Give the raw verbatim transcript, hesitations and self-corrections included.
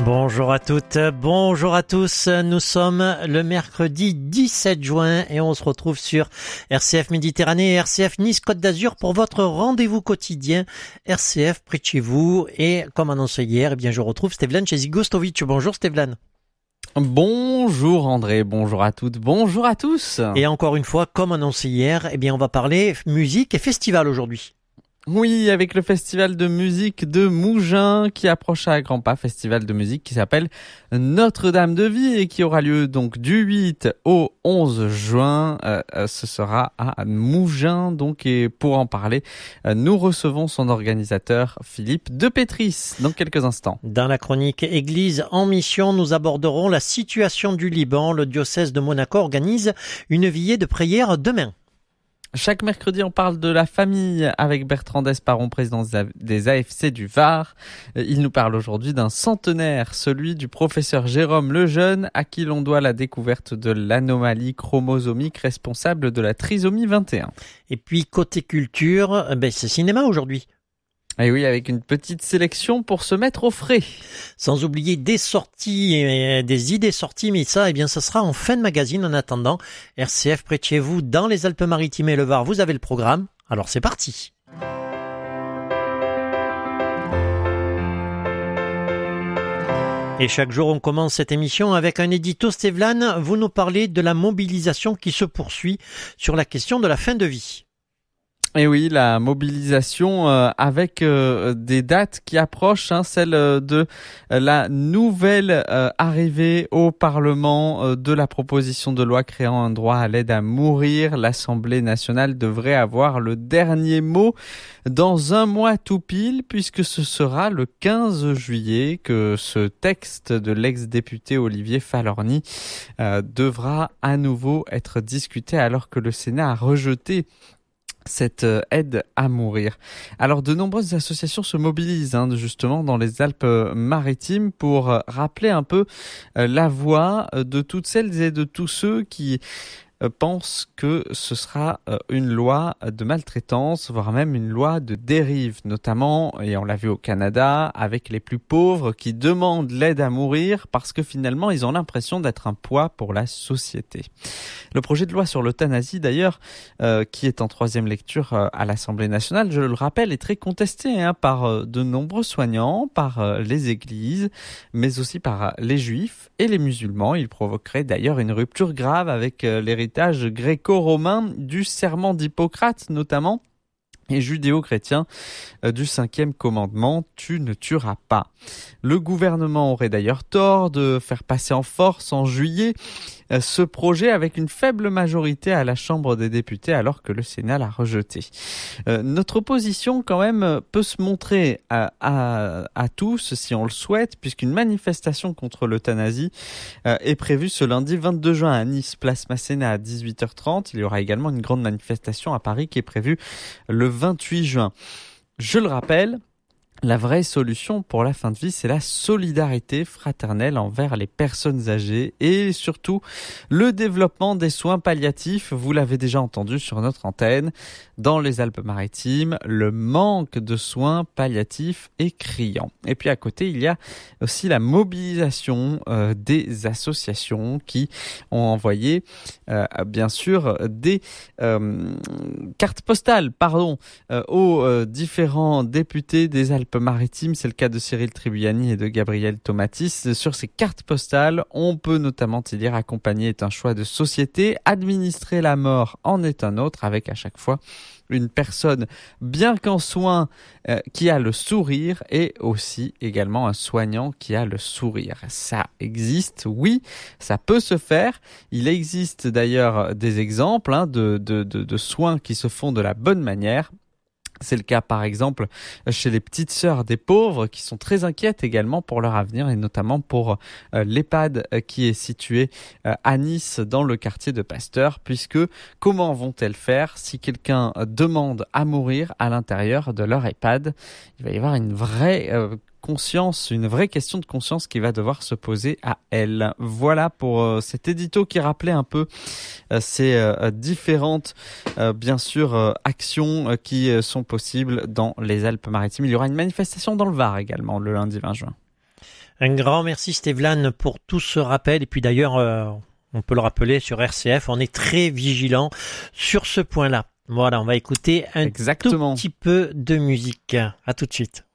Bonjour à toutes, bonjour à tous. Nous sommes le mercredi dix-sept juin et on se retrouve sur R C F Méditerranée et R C F Nice Côte d'Azur pour votre rendez-vous quotidien R C F près de chez vous. Et comme annoncé hier, eh bien je retrouve Stevlan Chezigostovic. Bonjour Stevlan. Bonjour André, bonjour à toutes, bonjour à tous. Et encore une fois, comme annoncé hier, eh bien on va parler musique et festival aujourd'hui. Oui, avec le festival de musique de Mougins qui approche à grands pas, festival de musique qui s'appelle Notre-Dame de Vie et qui aura lieu donc du huit au onze juin. Euh, ce sera à Mougins donc, et pour en parler, euh, nous recevons son organisateur Philippe de Pétris dans quelques instants. Dans la chronique Église en mission, nous aborderons la situation du Liban. Le diocèse de Monaco organise une veillée de prière demain. Chaque mercredi, on parle de la famille avec Bertrand Desparon, président des A F C du Var. Il nous parle aujourd'hui d'un centenaire, celui du professeur Jérôme Lejeune, à qui l'on doit la découverte de l'anomalie chromosomique responsable de la trisomie vingt et un. Et puis, côté culture, ben, c'est cinéma aujourd'hui. Et oui, avec une petite sélection pour se mettre au frais. Sans oublier des sorties, et des idées sorties, mais ça, eh bien, ça sera en fin de magazine. En attendant, R C F près de chez vous, dans les Alpes-Maritimes et le Var, vous avez le programme. Alors c'est parti. Et chaque jour, on commence cette émission avec un édito. Stevlan, vous nous parlez de la mobilisation qui se poursuit sur la question de la fin de vie. Et oui, la mobilisation euh, avec euh, des dates qui approchent, hein, celle de euh, la nouvelle euh, arrivée au Parlement euh, de la proposition de loi créant un droit à l'aide à mourir. L'Assemblée nationale devrait avoir le dernier mot dans un mois tout pile, puisque ce sera le quinze juillet que ce texte de l'ex-député Olivier Falorni euh, devra à nouveau être discuté, alors que le Sénat a rejeté cette aide à mourir. Alors de nombreuses associations se mobilisent hein, justement dans les Alpes-Maritimes pour rappeler un peu la voix de toutes celles et de tous ceux qui pense que ce sera une loi de maltraitance, voire même une loi de dérive, notamment, et on l'a vu au Canada, avec les plus pauvres qui demandent l'aide à mourir parce que finalement ils ont l'impression d'être un poids pour la société. Le projet de loi sur l'euthanasie d'ailleurs, euh, qui est en troisième lecture euh, à l'Assemblée nationale, je le rappelle, est très contesté hein, par euh, de nombreux soignants, par euh, les églises, mais aussi par euh, les juifs et les musulmans. Il provoquerait d'ailleurs une rupture grave avec euh, l'héritage gréco-romain du serment d'Hippocrate notamment, et judéo-chrétien du cinquième commandement, tu ne tueras pas. Le gouvernement aurait d'ailleurs tort de faire passer en force en juillet ce projet avec une faible majorité à la Chambre des députés alors que le Sénat l'a rejeté. Euh, notre opposition quand même peut se montrer à, à, à tous si on le souhaite, puisqu'une manifestation contre l'euthanasie euh, est prévue ce lundi vingt-deux juin à Nice, place Masséna à dix-huit heures trente. Il y aura également une grande manifestation à Paris qui est prévue le vingt-huit juin. Je le rappelle, la vraie solution pour la fin de vie, c'est la solidarité fraternelle envers les personnes âgées et surtout le développement des soins palliatifs. Vous l'avez déjà entendu sur notre antenne. Dans les Alpes-Maritimes, le manque de soins palliatifs est criant. Et puis à côté, il y a aussi la mobilisation euh, des associations qui ont envoyé, euh, bien sûr, des euh, cartes postales, pardon, euh, aux euh, différents députés des Alpes Alpes-Maritimes, c'est le cas de Cyril Tribuani et de Gabriel Tomatis. Sur ces cartes postales, on peut notamment y lire accompagner est un choix de société, administrer la mort en est un autre, avec à chaque fois une personne bien qu'en soins euh, qui a le sourire et aussi également un soignant qui a le sourire. Ça existe, oui, ça peut se faire. Il existe d'ailleurs des exemples hein, de, de, de, de soins qui se font de la bonne manière. C'est le cas par exemple chez les petites sœurs des pauvres qui sont très inquiètes également pour leur avenir et notamment pour euh, l'EHPAD euh, qui est situé euh, à Nice dans le quartier de Pasteur, puisque comment vont-elles faire si quelqu'un demande à mourir à l'intérieur de leur EHPAD? Il va y avoir une vraie euh, conscience, une vraie question de conscience qui va devoir se poser à elle. Voilà pour euh, cet édito qui rappelait un peu euh, ces euh, différentes, euh, bien sûr, euh, actions euh, qui euh, sont possibles dans les Alpes-Maritimes. Il y aura une manifestation dans le Var également le lundi vingt juin. Un grand merci Stéphane pour tout ce rappel. Et puis d'ailleurs, euh, on peut le rappeler sur R C F, on est très vigilant sur ce point-là. Voilà, on va écouter un Exactement. tout petit peu de musique. À tout de suite.